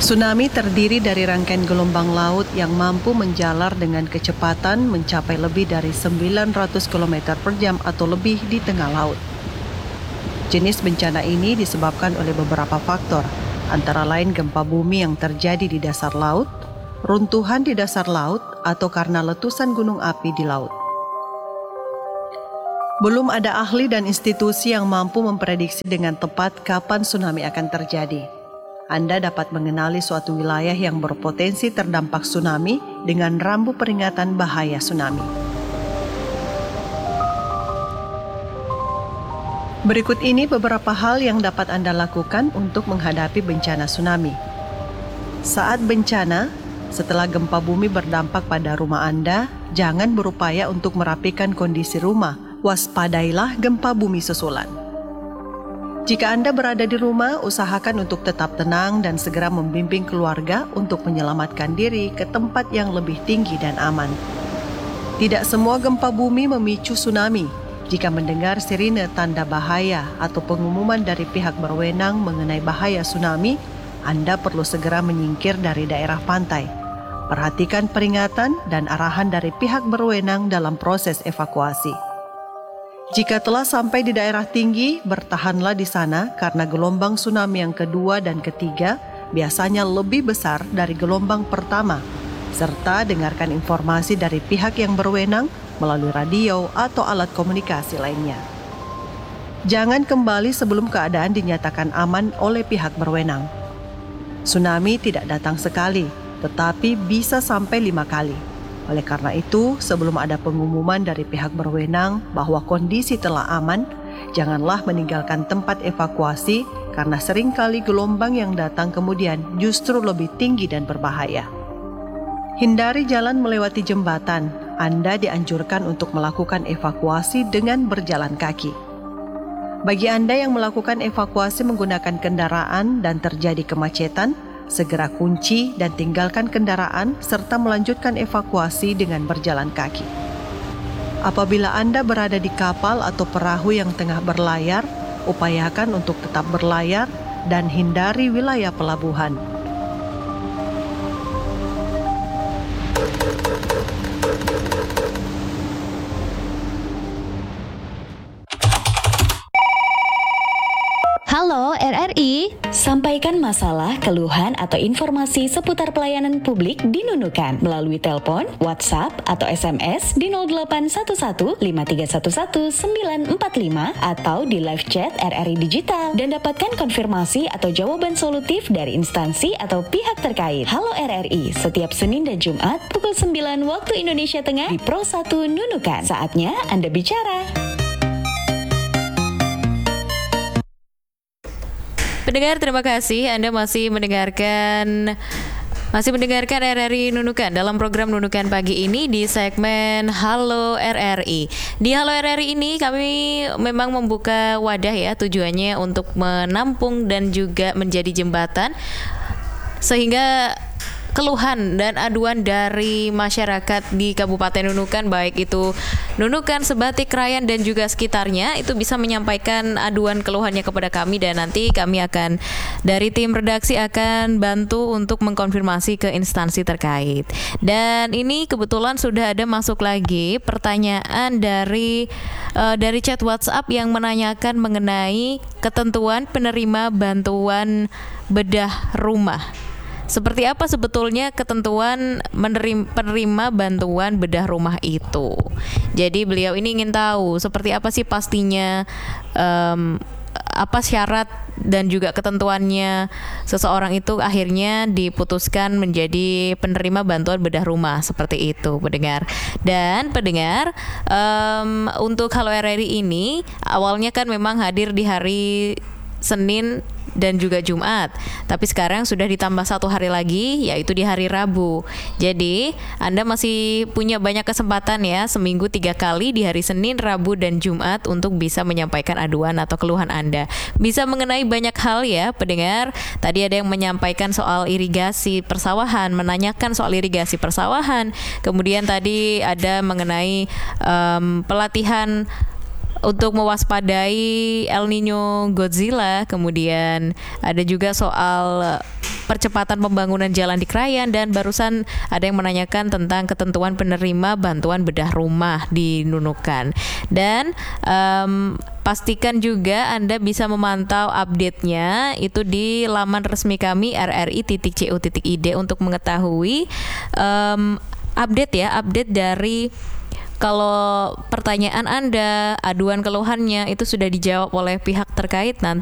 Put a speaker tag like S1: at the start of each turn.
S1: Tsunami terdiri dari rangkaian gelombang laut yang mampu menjalar dengan kecepatan mencapai lebih dari 900 km per jam atau lebih di tengah laut. Jenis bencana ini disebabkan oleh beberapa faktor, antara lain gempa bumi yang terjadi di dasar laut, runtuhan di dasar laut, atau karena letusan gunung api di laut. Belum ada ahli dan institusi yang mampu memprediksi dengan tepat kapan tsunami akan terjadi. Anda dapat mengenali suatu wilayah yang berpotensi terdampak tsunami dengan rambu peringatan bahaya tsunami. Berikut ini beberapa hal yang dapat Anda lakukan untuk menghadapi bencana tsunami. Saat bencana, setelah gempa bumi berdampak pada rumah Anda, jangan berupaya untuk merapikan kondisi rumah. Waspadailah gempa bumi susulan. Jika Anda berada di rumah, usahakan untuk tetap tenang dan segera membimbing keluarga untuk menyelamatkan diri ke tempat yang lebih tinggi dan aman. Tidak semua gempa bumi memicu tsunami. Jika mendengar sirine tanda bahaya atau pengumuman dari pihak berwenang mengenai bahaya tsunami, Anda perlu segera menyingkir dari daerah pantai. Perhatikan peringatan dan arahan dari pihak berwenang dalam proses evakuasi. Jika telah sampai di daerah tinggi, bertahanlah di sana karena gelombang tsunami yang kedua dan ketiga biasanya lebih besar dari gelombang pertama, serta dengarkan informasi dari pihak yang berwenang melalui radio atau alat komunikasi lainnya. Jangan kembali sebelum keadaan dinyatakan aman oleh pihak berwenang. Tsunami tidak datang sekali, tetapi bisa sampai 5 kali. Oleh karena itu, sebelum ada pengumuman dari pihak berwenang bahwa kondisi telah aman, janganlah meninggalkan tempat evakuasi karena seringkali gelombang yang datang kemudian justru lebih tinggi dan berbahaya. Hindari jalan melewati jembatan. Anda dianjurkan untuk melakukan evakuasi dengan berjalan kaki. Bagi Anda yang melakukan evakuasi menggunakan kendaraan dan terjadi kemacetan, segera kunci dan tinggalkan kendaraan serta melanjutkan evakuasi dengan berjalan kaki. Apabila Anda berada di kapal atau perahu yang tengah berlayar, upayakan untuk tetap berlayar dan hindari wilayah pelabuhan.
S2: Halo RRI, sampaikan masalah, keluhan, atau informasi seputar pelayanan publik di Nunukan melalui telepon, WhatsApp, atau SMS di 0811 5311 945 atau di live chat RRI Digital dan dapatkan konfirmasi atau jawaban solutif dari instansi atau pihak terkait. Halo RRI, setiap Senin dan Jumat pukul 9 waktu Indonesia Tengah di Pro 1 Nunukan. Saatnya Anda bicara.
S3: Pendengar, terima kasih Anda masih mendengarkan RRI Nunukan dalam program Nunukan pagi ini di segmen Halo RRI. Di Halo RRI ini kami memang membuka wadah ya, tujuannya untuk menampung dan juga menjadi jembatan sehingga keluhan dan aduan dari masyarakat di Kabupaten Nunukan, baik itu Nunukan, Sebatik, Krayan dan juga sekitarnya, itu bisa menyampaikan aduan keluhannya kepada kami dan nanti kami akan dari tim redaksi akan bantu untuk mengkonfirmasi ke instansi terkait. Dan ini kebetulan sudah ada masuk lagi pertanyaan dari chat WhatsApp yang menanyakan mengenai ketentuan penerima bantuan bedah rumah. Seperti apa sebetulnya ketentuan penerima bantuan bedah rumah itu? Jadi beliau ini ingin tahu seperti apa sih pastinya, apa syarat dan juga ketentuannya seseorang itu akhirnya diputuskan menjadi penerima bantuan bedah rumah, seperti itu pendengar. Dan pendengar, untuk Halo RRI ini awalnya kan memang hadir di hari Senin dan juga Jumat, tapi sekarang sudah ditambah 1 hari lagi, yaitu di hari Rabu. Jadi Anda masih punya banyak kesempatan ya, seminggu 3 kali di hari Senin, Rabu, dan Jumat untuk bisa menyampaikan aduan atau keluhan Anda. Bisa mengenai banyak hal ya pendengar. Tadi ada yang menyampaikan soal irigasi persawahan, menanyakan soal irigasi persawahan. Kemudian tadi ada mengenai pelatihan untuk mewaspadai El Nino Godzilla. Kemudian ada juga soal percepatan pembangunan jalan di Krayan, dan barusan ada yang menanyakan tentang ketentuan penerima bantuan bedah rumah di Nunukan. Dan pastikan juga Anda bisa memantau update-nya itu di laman resmi kami rri.co.id untuk mengetahui update dari kalau pertanyaan Anda, aduan keluhannya itu sudah dijawab oleh pihak terkait, nanti